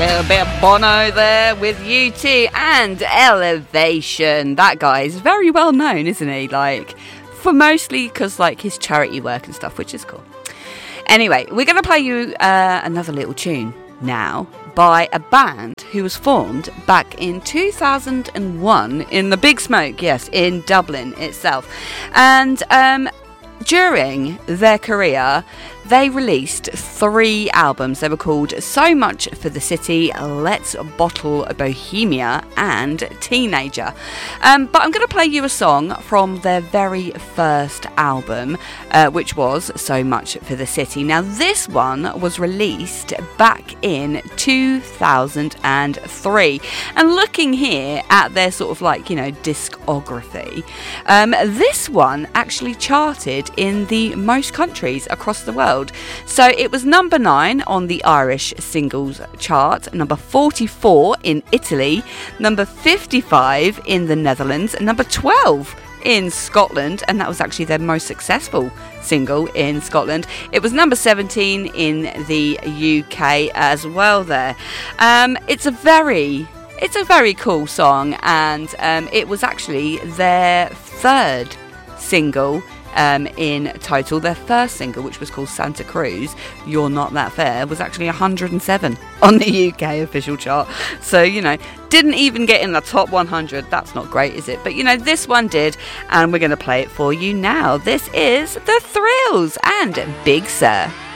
little bit of Bono there with U2 and Elevation. That guy is very well known, isn't he? Like, for mostly because like his charity work and stuff, which is cool. Anyway, we're going to play you another little tune now by a band who was formed back in 2001 in the Big Smoke, yes, in Dublin itself. And during their career, they released 3 albums. They were called So Much for the City, Let's Bottle Bohemia, and Teenager. But I'm going to play you a song from their very first album, which was So Much for the City. Now, this one was released back in 2003. And looking here at their sort of like, you know, discography, this one actually charted in the most countries across the world. So it was number 9 on the Irish singles chart, number 44 in Italy, number 55 in the Netherlands, and number 12 in Scotland, and that was actually their most successful single in Scotland. It was number 17 in the UK as well there. It's a very cool song, and it was actually their third single in total. Their first single, which was called Santa Cruz, You're Not That Fair, was actually 107 on the UK official chart. So, you know, didn't even get in the top 100. That's not great, is it? But, you know, this one did, and we're going to play it for you now. This is The Thrills and Big Sur.